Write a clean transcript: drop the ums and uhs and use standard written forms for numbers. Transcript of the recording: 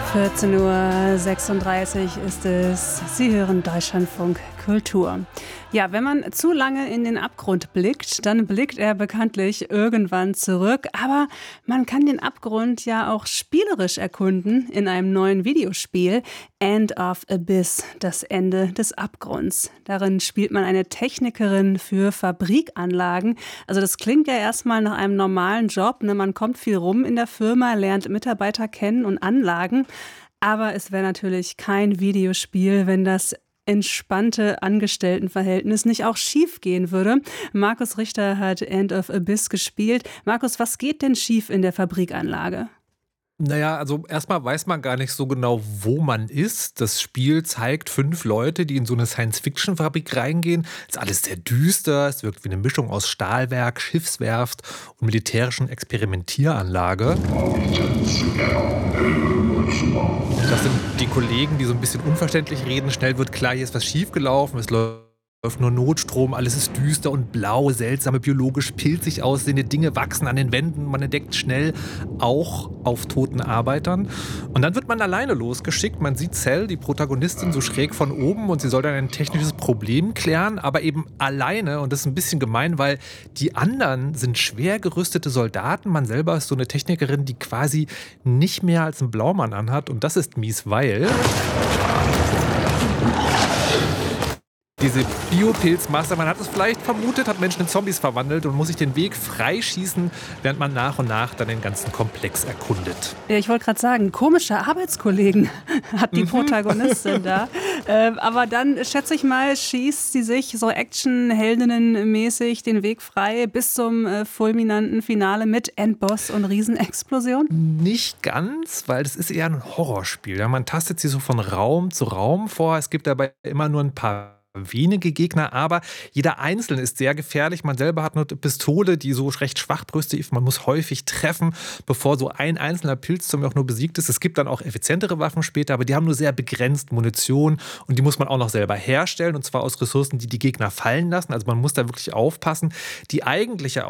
14:36 Uhr ist es. Sie hören Deutschlandfunk Kultur. Ja, wenn man zu lange in den Abgrund blickt, dann blickt er bekanntlich irgendwann zurück. Aber man kann den Abgrund ja auch spielerisch erkunden in einem neuen Videospiel. End of Abyss, das Ende des Abgrunds. Darin spielt man eine Technikerin für Fabrikanlagen. Also das klingt ja erstmal nach einem normalen Job. Ne? Man kommt viel rum in der Firma, lernt Mitarbeiter kennen und Anlagen. Aber es wäre natürlich kein Videospiel, wenn das entspannte Angestelltenverhältnis nicht auch schief gehen würde. Markus Richter hat End of Abyss gespielt. Markus, was geht denn schief in der Fabrikanlage? Naja, also erstmal weiß man gar nicht so genau, wo man ist. Das Spiel zeigt 5 Leute, die in so eine Science-Fiction-Fabrik reingehen. Ist alles sehr düster, es wirkt wie eine Mischung aus Stahlwerk, Schiffswerft und militärischen Experimentieranlage. Das sind die Kollegen, die so ein bisschen unverständlich reden. Schnell wird klar, hier ist was schiefgelaufen, es läuft nur Notstrom, alles ist düster und blau, seltsame biologisch pilzig aussehende Dinge wachsen an den Wänden. Man entdeckt schnell auch auf toten Arbeitern. Und dann wird man alleine losgeschickt. Man sieht Cell, die Protagonistin, so schräg von oben und sie soll dann ein technisches Problem klären, aber eben alleine. Und das ist ein bisschen gemein, weil die anderen sind schwer gerüstete Soldaten. Man selber ist so eine Technikerin, die quasi nicht mehr als einen Blaumann anhat. Und das ist mies, weil diese Biopilzmasse, man hat es vielleicht vermutet, hat Menschen in Zombies verwandelt und muss sich den Weg freischießen, während man nach und nach dann den ganzen Komplex erkundet. Ja, ich wollte gerade sagen, komische Arbeitskollegen hat die Protagonistin da. Aber dann, schätze ich mal, schießt sie sich so Action-Heldinnen-mäßig den Weg frei bis zum fulminanten Finale mit Endboss und Riesenexplosion? Nicht ganz, weil das ist eher ein Horrorspiel. Ja, man tastet sie so von Raum zu Raum vor. Es gibt dabei immer nur ein paar wenige Gegner, aber jeder Einzelne ist sehr gefährlich. Man selber hat eine Pistole, die so recht schwachbrüstig ist. Man muss häufig treffen, bevor so ein einzelner Pilzzombie auch nur besiegt ist. Es gibt dann auch effizientere Waffen später, aber die haben nur sehr begrenzt Munition und die muss man auch noch selber herstellen und zwar aus Ressourcen, die die Gegner fallen lassen. Also man muss da wirklich aufpassen. Die eigentliche